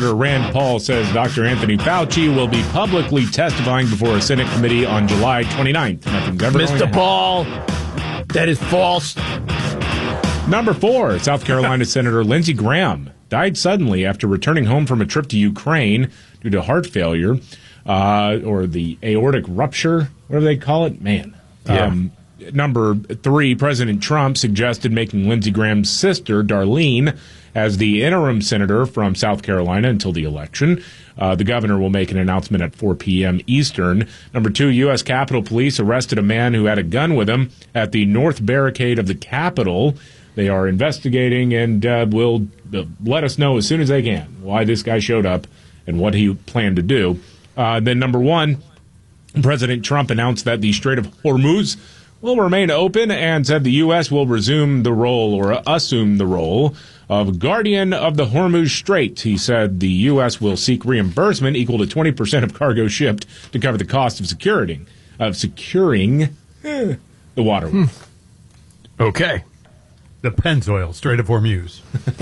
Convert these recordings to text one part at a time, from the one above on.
Senator Rand Paul says Dr. Anthony Fauci will be publicly testifying before a Senate committee on July 29th. Nothing's ever Mr. Paul, that is false. Number 4, South Carolina Senator Lindsey Graham died suddenly after returning home from a trip to Ukraine due to heart failure, or the aortic rupture, whatever they call it. Man. Yeah. Number 3, President Trump suggested making Lindsey Graham's sister, Darlene, as the interim senator from South Carolina until the election. The governor will make an announcement at 4 p.m. Eastern. Number 2, U.S. Capitol Police arrested a man who had a gun with him at the north barricade of the Capitol. They are investigating and will let us know as soon as they can why this guy showed up and what he planned to do. Then number 1, President Trump announced that the Strait of Hormuz will remain open and said the U.S. will resume the role or assume the role of guardian of the Hormuz Strait. He said the U.S. will seek reimbursement equal to 20% of cargo shipped to cover the cost of securing the waterway. Okay. The Pennzoil Strait of Hormuz.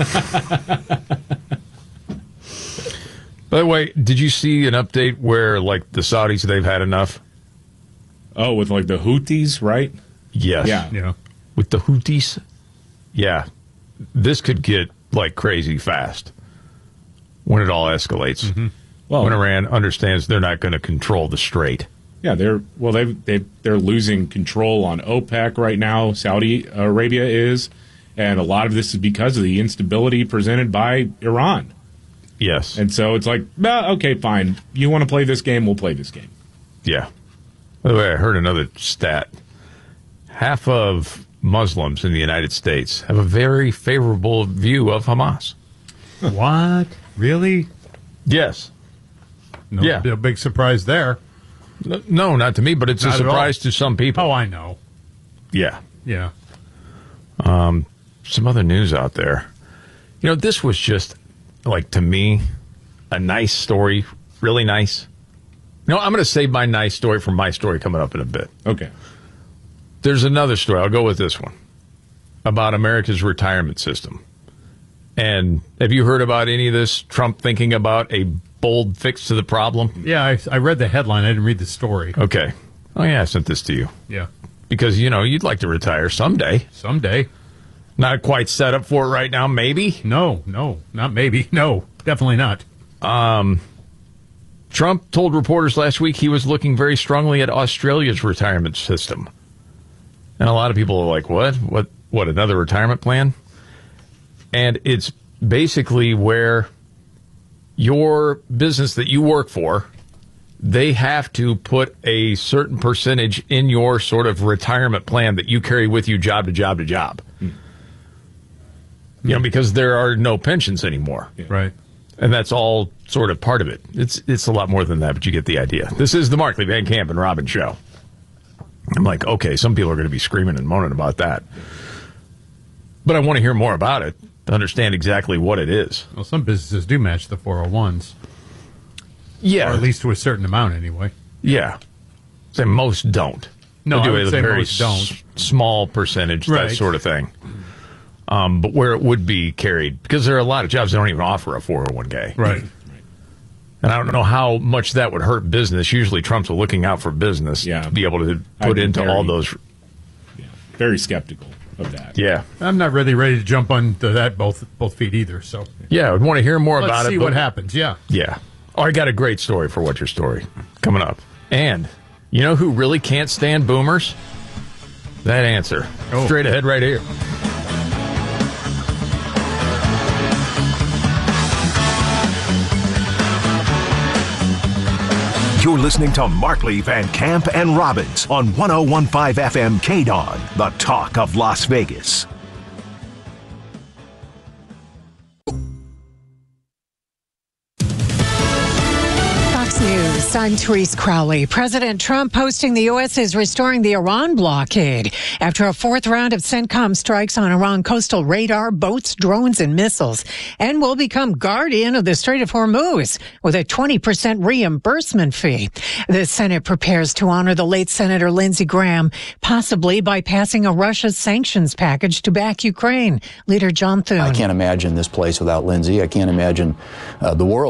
By the way, did you see an update where, like, the Saudis, they've had enough? Oh, with like the Houthis, right? Yes. Yeah. With the Houthis? Yeah. This could get, like, crazy fast when it all escalates. Mm-hmm. Well, when Iran understands they're not going to control the strait. Yeah, they're losing control on OPEC right now. Saudi Arabia is, and a lot of this is because of the instability presented by Iran. Yes. And so it's like, okay, fine. You want to play this game? We'll play this game. Yeah. By the way, I heard another stat. Half of Muslims in the United States have a very favorable view of Hamas. What? Really? Yes. No, Yeah. no big surprise there. No, not to me, but it's Not a at all. surprise to some people. Oh, I know. Yeah. Yeah. Some other news out there. You know, this was just, like, to me, a nice story. Really nice. No, I'm going to save my nice story for my story coming up in a bit. Okay. There's another story. I'll go with this one about America's retirement system. And have you heard about any of this? Trump thinking about a bold fix to the problem? Yeah, I read the headline. I didn't read the story. Okay. Oh, yeah, I sent this to you. Yeah. Because, you know, you'd like to retire someday. Someday. Not quite set up for it right now, maybe. No, not maybe. No, definitely not. Trump told reporters last week he was looking very strongly at Australia's retirement system. And a lot of people are like, what? What, another retirement plan? And it's basically where your business that you work for, they have to put a certain percentage in your sort of retirement plan that you carry with you job to job to job. You know, because there are no pensions anymore. Yeah. Right. And that's all sort of part of it. It's a lot more than that, but you get the idea. This is the Markley, Van Camp, and Robin show. I'm like, okay, some people are going to be screaming and moaning about that. But I want to hear more about it to understand exactly what it is. Well, some businesses do match the 401s. Yeah. Or at least to a certain amount, anyway. Yeah. Say most don't. No, They I do would a say very most don't. small percentage, Right. that sort of thing. But where it would be carried, because there are a lot of jobs that don't even offer a 401k. Right. And I don't know how much that would hurt business. Usually Trump's looking out for business to be able to put into all those. Yeah, very skeptical of that. Yeah. I'm not really ready to jump onto that both feet either. So Yeah, I would want to hear more let's about see it. what happens. Yeah. Yeah. Oh, I got a great story for What's Your Story coming up. And you know who really can't stand boomers? That answer. Oh. Straight ahead right here. You're listening to Markley, Van Camp, and Robbins on 101.5 FM KDON, the talk of Las Vegas. Fox News, I'm Therese Crowley. President Trump posting the U.S. is restoring the Iran blockade after a fourth round of CENTCOM strikes on Iran coastal radar, boats, drones, and missiles, and will become guardian of the Strait of Hormuz with a 20% reimbursement fee. The Senate prepares to honor the late Senator Lindsey Graham, possibly by passing a Russia sanctions package to back Ukraine. Leader John Thune. I can't imagine this place without Lindsey. I can't imagine the world